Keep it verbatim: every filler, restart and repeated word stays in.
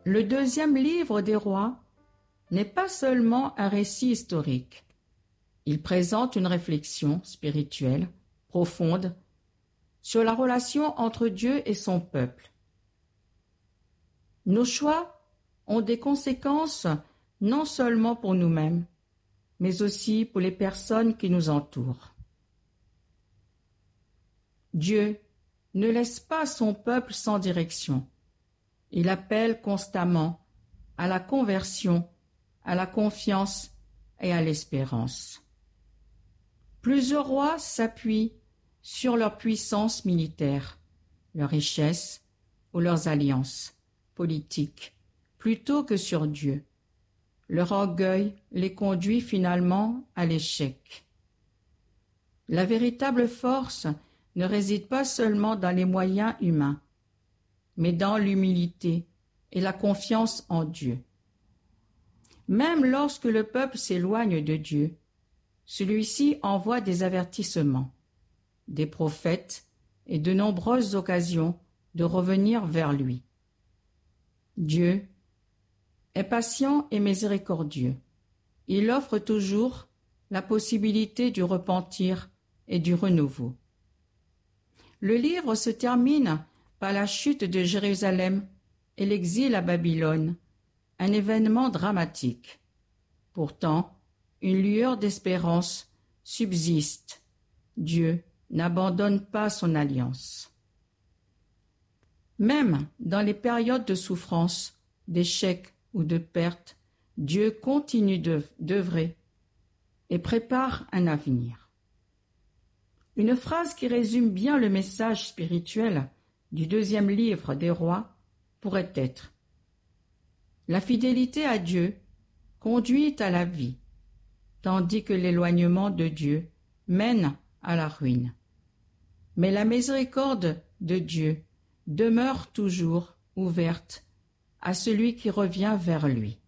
Le deuxième livre des rois n'est pas seulement un récit historique. Il présente une réflexion spirituelle profonde sur la relation entre Dieu et son peuple. Nos choix ont des conséquences non seulement pour nous-mêmes, mais aussi pour les personnes qui nous entourent. Dieu ne laisse pas son peuple sans direction. Il appelle constamment à la conversion, à la confiance et à l'espérance. Plusieurs rois s'appuient sur leur puissance militaire, leur richesse ou leurs alliances politiques, plutôt que sur Dieu. Leur orgueil les conduit finalement à l'échec. La véritable force ne réside pas seulement dans les moyens humains, mais dans l'humilité et la confiance en Dieu. Même lorsque le peuple s'éloigne de Dieu, celui-ci envoie des avertissements, des prophètes et de nombreuses occasions de revenir vers lui. Dieu est patient et miséricordieux. Il offre toujours la possibilité du repentir et du renouveau. Le livre se termine par la chute de Jérusalem et l'exil à Babylone, un événement dramatique. Pourtant, une lueur d'espérance subsiste. Dieu n'abandonne pas son alliance. Même dans les périodes de souffrance, d'échec ou de perte, Dieu continue d'œuvrer et prépare un avenir. Une phrase qui résume bien le message spirituel du deuxième livre des rois pourrait être: la fidélité à Dieu conduit à la vie, tandis que l'éloignement de Dieu mène à la ruine. Mais la miséricorde de Dieu demeure toujours ouverte à celui qui revient vers lui.